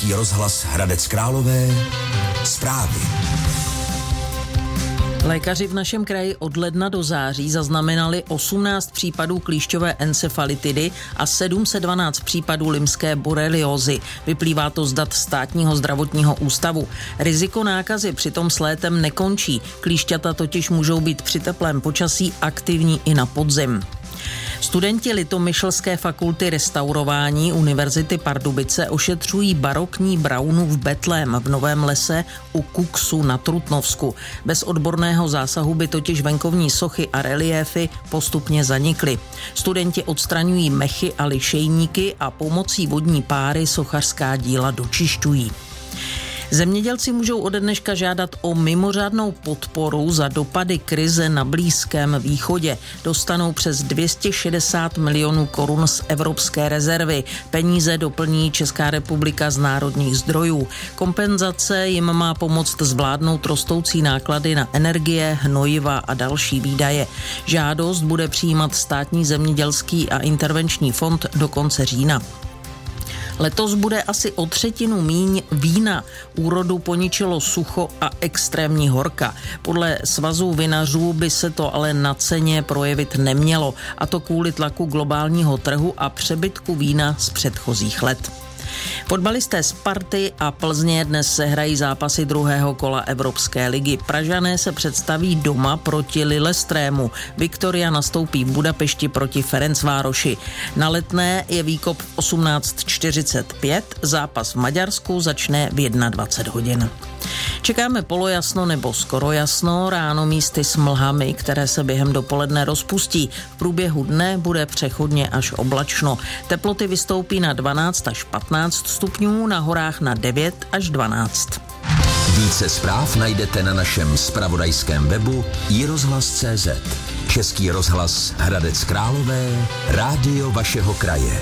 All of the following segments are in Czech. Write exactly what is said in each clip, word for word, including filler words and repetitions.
Český rozhlas Hradec Králové. Zprávy. Lékaři v našem kraji od ledna do září zaznamenali osmnáct případů klíšťové encefalitidy a sedm set dvanáct případů lymské boreliózy. Vyplývá to z dat Státního zdravotního ústavu. Riziko nákazy přitom s létem nekončí. Klíšťata totiž můžou být při teplém počasí aktivní i na podzim. Studenti Litomyšlské fakulty restaurování Univerzity Pardubice ošetřují barokní Braunův betlém v Novém Lese u Kuksu na Trutnovsku. Bez odborného zásahu by totiž venkovní sochy a reliéfy postupně zanikly. Studenti odstraňují mechy a lišejníky a pomocí vodní páry sochařská díla dočišťují. Zemědělci můžou ode dneška žádat o mimořádnou podporu za dopady krize na Blízkém východě. Dostanou přes dvě stě šedesát milionů korun z Evropské rezervy. Peníze doplní Česká republika z národních zdrojů. Kompenzace jim má pomoct zvládnout rostoucí náklady na energie, hnojiva a další výdaje. Žádost bude přijímat Státní zemědělský a intervenční fond do konce října. Letos bude asi o třetinu míň vína. Úrodu poničilo sucho a extrémní horka. Podle Svazu vinařů by se to ale na ceně projevit nemělo, a to kvůli tlaku globálního trhu a přebytku vína z předchozích let. Fotbalisté Sparty a Plzně dnes sehrají zápasy druhého kola Evropské ligy. Pražané se představí doma proti Lillestrému. Viktoria nastoupí v Budapešti proti Ferencvároši. Na Letné je výkop v osmnáct čtyřicet pět, zápas v Maďarsku začne v dvacet jedna hodin. Čekáme polojasno nebo skoro jasno, ráno místy s mlhami, které se během dopoledne rozpustí. V průběhu dne bude přechodně až oblačno. Teploty vystoupí na dvanáct až patnáct stupňů, na horách na devět až dvanáct. Více zpráv najdete na našem zpravodajském webu i rozhlas tečka cé zet. Český rozhlas Hradec Králové, rádio vašeho kraje.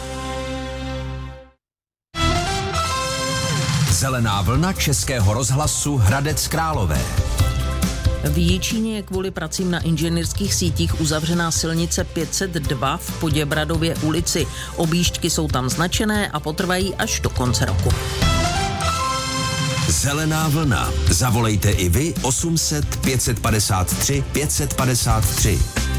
Zelená vlna Českého rozhlasu Hradec Králové. V Jičíně je kvůli pracím na inženýrských sítích uzavřená silnice pět set dva v Poděbradově ulici. Objížďky jsou tam značené a potrvají až do konce roku. Zelená vlna. Zavolejte i vy osm set pět set padesát tři pět set padesát tři.